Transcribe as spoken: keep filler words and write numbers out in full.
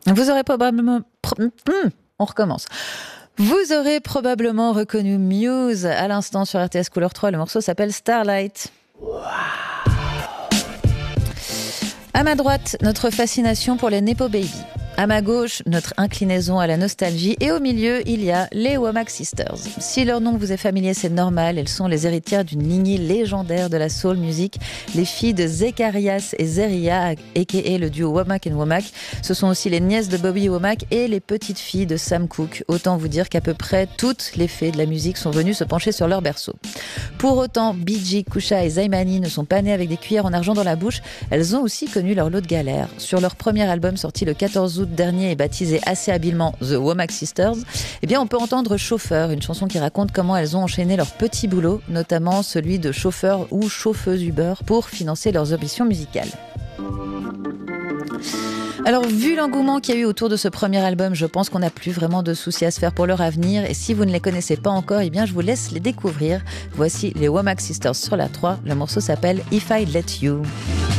Vous aurez probablement... On recommence. Vous aurez probablement reconnu Muse à l'instant sur R T S Couleur trois. Le morceau s'appelle Starlight. Wow. À ma droite, notre fascination pour les Nepo Baby. À ma gauche, notre inclinaison à la nostalgie. Et au milieu, il y a les Womack Sisters. Si leur nom vous est familier, c'est normal. Elles sont les héritières d'une lignée légendaire de la soul music. Les filles de Zecharias et Zeria, a.k.a. le duo Womack and Womack. Ce sont aussi les nièces de Bobby Womack et les petites filles de Sam Cooke. Autant vous dire qu'à peu près toutes les fées de la musique sont venues se pencher sur leur berceau. Pour autant, Bee Gee, Kusha et Zaimani ne sont pas nées avec des cuillères en argent dans la bouche. Elles ont aussi connu leur lot de galères. Sur leur premier album sorti le quatorze août dernier et baptisé assez habilement The Womack Sisters, eh bien on peut entendre Chauffeur, une chanson qui raconte comment elles ont enchaîné leur petit boulot, notamment celui de chauffeur ou chauffeuse Uber, pour financer leurs ambitions musicales. Alors, vu l'engouement qu'il y a eu autour de ce premier album, je pense qu'on n'a plus vraiment de soucis à se faire pour leur avenir. Et si vous ne les connaissez pas encore, eh bien, je vous laisse les découvrir. Voici les Womack Sisters sur la trois. Le morceau s'appelle If I Let You.